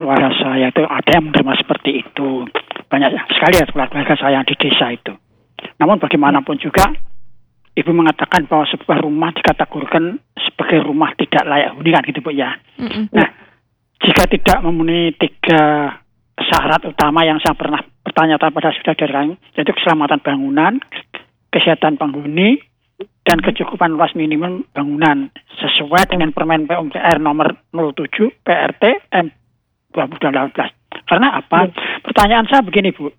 keluarga saya itu ada yang menerima seperti itu. Banyak sekali ya keluarga saya yang di desa itu. Namun bagaimanapun juga, Ibu mengatakan bahwa sebuah rumah dikategorikan sebagai rumah tidak layak huni kan gitu Bu ya. Nah, jika tidak memenuhi 3 syarat utama yang saya pernah bertanya pada saudara, yaitu keselamatan bangunan, kesehatan penghuni, dan kecukupan luas minimum bangunan sesuai dengan Permen PUPR nomor 07 PRT M 2018. Karena apa? Pertanyaan saya begini Bu,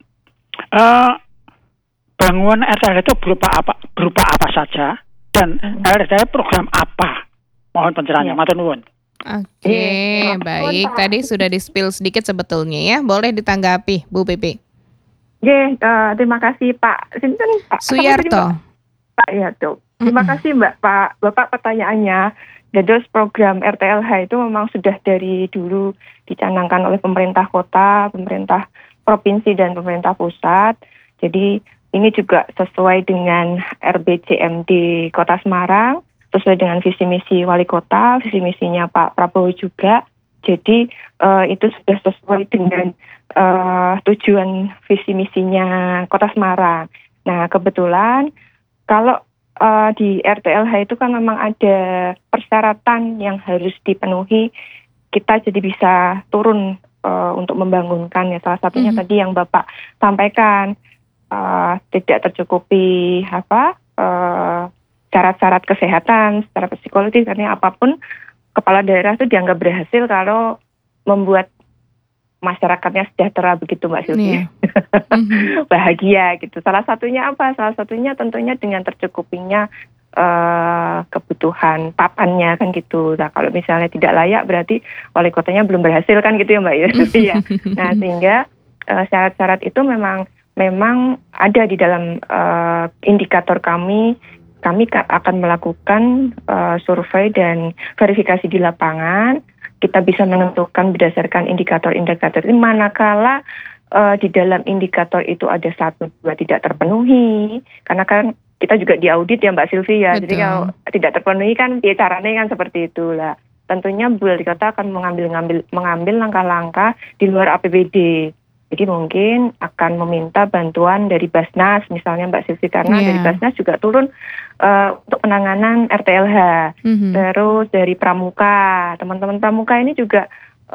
bangunan RTL itu berupa apa saja, dan RTL program apa? Mohon pencerahannya, matur nuwun. Oke, baik. Tadi sudah di-spill sedikit sebetulnya ya. Boleh ditanggapi, Bu Pipi. Terima kasih Pak. Sinten Pak? Suyarto. Pak Yarto. Terima kasih Bapak pertanyaannya. Dados program RTLH itu memang sudah dari dulu dicanangkan oleh pemerintah kota, pemerintah provinsi dan pemerintah pusat. Jadi ini juga sesuai dengan RBCMD Kota Semarang, sesuai dengan visi misi wali kota, visi misinya Pak Prabowo juga. Jadi itu sudah sesuai dengan tujuan visi misinya Kota Semarang. Nah kebetulan kalau di RTLH itu kan memang ada persyaratan yang harus dipenuhi, kita jadi bisa turun untuk membangunkan ya. Salah satunya tadi yang Bapak sampaikan, tidak tercukupi syarat-syarat kesehatan secara psikologis, karena apapun kepala daerah itu dianggap berhasil kalau membuat masyarakatnya sejahtera begitu Mbak Sylvia. Bahagia gitu. Salah satunya apa? Salah satunya tentunya dengan tercukupinya kebutuhan papannya kan gitu. Nah kalau misalnya tidak layak berarti wali kotanya belum berhasil kan gitu ya Mbak ya. Nah sehingga syarat-syarat itu memang ada di dalam indikator kami. Kami akan melakukan survei dan verifikasi di lapangan. Kita bisa menentukan berdasarkan indikator-indikator ini, manakala di dalam indikator itu ada 1, 2 tidak terpenuhi. Karena kan kita juga diaudit ya Mbak Sylvia. Jadi kalau tidak terpenuhi kan ya caranya kan seperti itulah. Tentunya Bu Wali Kota akan mengambil langkah-langkah di luar APBD. Jadi mungkin akan meminta bantuan dari Basnas misalnya Mbak Sylvie, karena dari Basnas juga turun untuk penanganan RTLH. Terus dari Pramuka, teman-teman Pramuka ini juga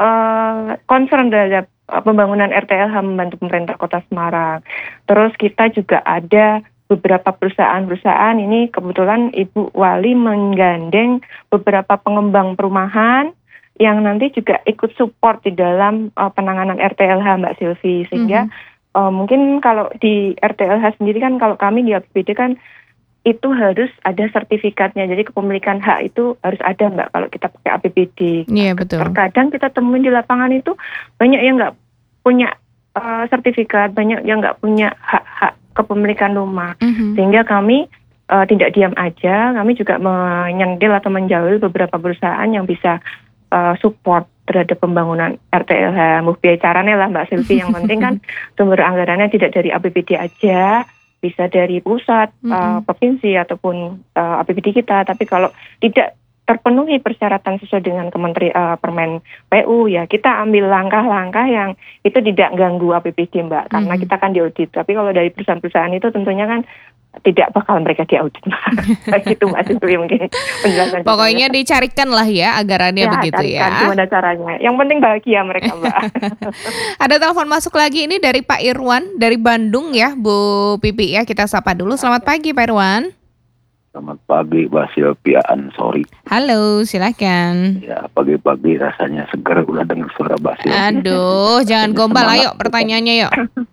concern terhadap pembangunan RTLH membantu pemerintah Kota Semarang. Terus kita juga ada beberapa perusahaan ini, kebetulan Ibu Wali menggandeng beberapa pengembang perumahan yang nanti juga ikut support di dalam penanganan RTLH Mbak Sylvie. Sehingga mungkin kalau di RTLH sendiri kan, kalau kami di APBD kan itu harus ada sertifikatnya. Jadi kepemilikan hak itu harus ada Mbak kalau kita pakai APBD. Iya betul. Terkadang kita temuin di lapangan itu banyak yang nggak punya sertifikat, banyak yang nggak punya hak-hak kepemilikan rumah. Sehingga kami tidak diam aja, kami juga menyendil atau menjauhi beberapa perusahaan yang bisa support terhadap pembangunan RTLH. Biaya caranya lah Mbak Sylvie, yang penting kan sumber anggarannya tidak dari APBD aja, bisa dari pusat, provinsi ataupun APBD kita. Tapi kalau tidak terpenuhi persyaratan sesuai dengan Permen PU ya kita ambil langkah-langkah yang itu tidak ganggu APBD Mbak, karena kita kan diaudit. Tapi kalau dari perusahaan-perusahaan itu tentunya kan tidak bakal mereka diaudit. Gitu Mbak Sylvie mungkin penjelasan. Pokoknya dicarikan lah ya anggarannya begitu ya. Gimana caranya. Yang penting bahagia mereka Mbak. Ada telepon masuk lagi ini dari Pak Irwan dari Bandung ya Bu Pipi ya. Kita sapa dulu. Selamat pagi Pak Irwan. Selamat pagi Mbak Sylvia Ansori. Halo, silakan. Ya, pagi-pagi rasanya segar udah dengar suara Mbak Sylvia. Aduh, jangan gombal, ayo pertanyaannya yuk.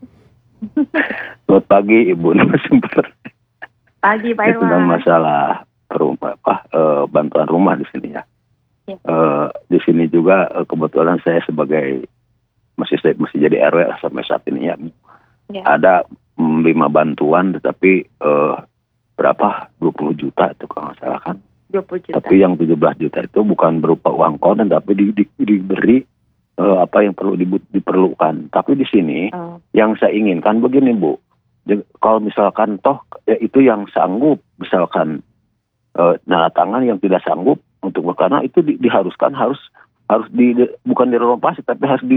Selamat pagi Ibu narasumber. Pagi Pak Irwan. Tentang masalah rumah, bantuan rumah di sini ya. Di sini juga kebetulan saya sebagai masih jadi RW sampai saat ini ya. Ada 5 bantuan, tetapi berapa 20 juta itu kalau nggak salah kan. 20 juta. Tapi yang 17 juta itu bukan berupa uang konon, tapi diberi apa yang perlu diperlukan. Tapi di sini yang saya inginkan begini Bu, kalau misalkan toh ya itu yang sanggup, misalkan tanda tangan, yang tidak sanggup untuk karena itu diharuskan harus bukan direnovasi tapi harus